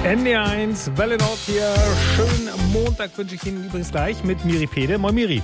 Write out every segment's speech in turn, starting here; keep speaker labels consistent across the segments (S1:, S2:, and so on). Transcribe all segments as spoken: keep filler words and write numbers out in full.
S1: N D R eins, Welle Nord hier. Schönen Montag wünsche ich Ihnen übrigens gleich mit Miri Pede. Moin Miri.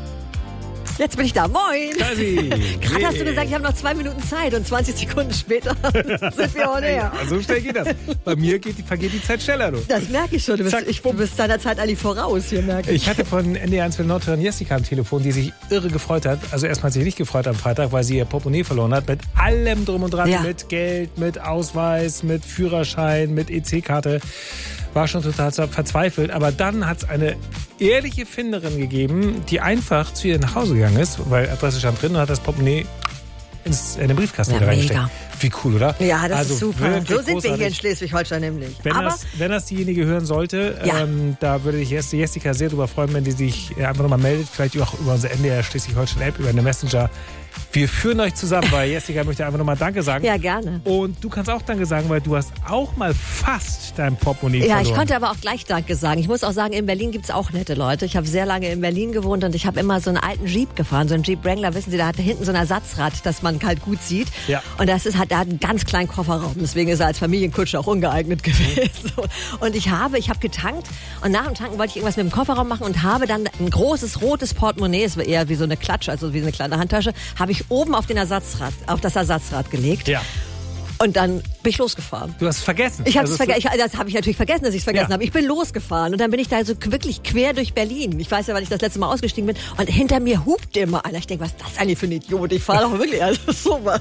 S2: Jetzt bin ich da. Moin.
S1: Da sie.
S2: Gerade hast du gesagt, ich habe noch zwei Minuten Zeit und zwanzig Sekunden später sind wir on air.
S1: Ja, so schnell geht das. Bei mir geht die, vergeht die Zeit schneller. Du.
S2: Das merke ich schon. Du bist,
S1: Zack,
S2: ich, du bist deiner Zeit eigentlich voraus hier, merke ich.
S1: Ich hatte von N D R eins Welle Nord Jessica am Telefon, die sich irre gefreut hat. Also erstmal hat sie sich nicht gefreut am Freitag, weil sie ihr Portemonnaie verloren hat. Mit allem drum und dran.
S2: Ja.
S1: Mit Geld, mit Ausweis, mit Führerschein, mit E C-Karte. War schon total verzweifelt. Aber dann hat es eine ehrliche Finderin gegeben, die einfach zu ihr nach Hause gegangen ist, weil Adresse stand drin und hat das Portemonnaie ins, in den Briefkasten
S2: Ja,
S1: wieder reingesteckt.
S2: mega.
S1: Wie cool, oder?
S2: Ja, das
S1: also
S2: ist super.
S1: wirklich
S2: So sind wir hier in
S1: großartig.
S2: Schleswig-Holstein nämlich.
S1: Wenn,
S2: Aber
S1: das, wenn das diejenige hören sollte,
S2: Ja.
S1: ähm, da würde ich Jessica sehr drüber freuen, wenn die sich einfach nochmal meldet. Vielleicht auch über unsere N D R Schleswig-Holstein-App, über eine Messenger. Wir führen euch zusammen, weil Jessica möchte einfach nochmal Danke sagen.
S2: ja, gerne.
S1: Und du kannst auch Danke sagen, weil du hast auch mal fast dein Portemonnaie
S2: Ja,
S1: verloren.
S2: ich konnte aber auch gleich Danke sagen. Ich muss auch sagen, in Berlin gibt's auch nette Leute. Ich habe sehr lange in Berlin gewohnt und ich habe immer so einen alten Jeep gefahren, so einen Jeep Wrangler, wissen Sie, da hatte hinten so ein Ersatzrad, das man halt gut sieht.
S1: Ja.
S2: Und das ist halt, der hat einen ganz kleinen Kofferraum, deswegen ist er als Familienkutscher auch ungeeignet gewesen. Und ich habe, ich habe getankt und nach dem Tanken wollte ich irgendwas mit dem Kofferraum machen und habe dann ein großes rotes Portemonnaie, es war eher wie so eine Klatsche, also wie so eine kleine Handtasche, habe ich oben auf den Ersatzrad, auf das Ersatzrad gelegt.
S1: Ja.
S2: Und dann bin ich losgefahren.
S1: Du hast es vergessen.
S2: Ich habe
S1: Also
S2: es vergessen. Ich, das habe ich natürlich vergessen, dass ich es vergessen
S1: Ja.
S2: habe. Ich bin losgefahren und dann bin ich da so wirklich quer durch Berlin. Ich weiß ja, weil ich das letzte Mal ausgestiegen bin. Und hinter mir hupt immer einer. Ich denke, was ist das eigentlich für ein Idiot? Ich fahre doch wirklich also sowas.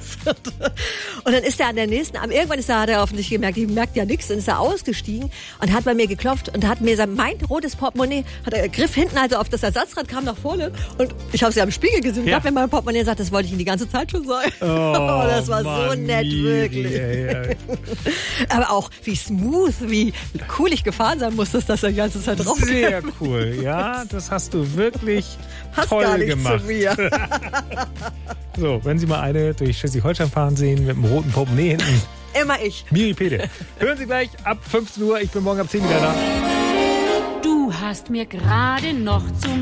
S2: Und dann ist er an der nächsten. Irgendwann ist er, hat er offensichtlich gemerkt, ich merke ja nichts. Dann ist er ausgestiegen und hat bei mir geklopft und hat mir sein, mein rotes Portemonnaie, hat er griff hinten also auf das Ersatzrad, kam nach vorne und ich habe es ja am Spiegel gesehen.
S1: Ja.
S2: Ich habe mir mein Portemonnaie gesagt, das wollte ich Ihnen die ganze Zeit schon sagen.
S1: Oh,
S2: das war
S1: Mann,
S2: so nett,
S1: Miri,
S2: wirklich.
S1: ey, ey.
S2: Aber auch wie smooth, wie cool ich gefahren sein muss, dass das die ganze Zeit drauf
S1: Sehr cool. Ja, das hast du wirklich
S2: Passt
S1: toll
S2: gar nicht
S1: gemacht.
S2: zu mir.
S1: So, wenn Sie mal eine durch Schleswig-Holstein fahren sehen mit einem roten Portemonnaie hinten.
S2: Immer ich.
S1: Miri Pede. Hören Sie gleich ab fünfzehn Uhr. Ich bin morgen ab zehn wieder da.
S3: Du hast mir gerade noch zum